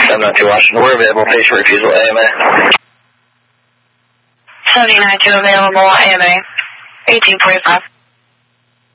792 Washington, we're available. Patient refusal, AMA. 79 to available, AMA. 1845.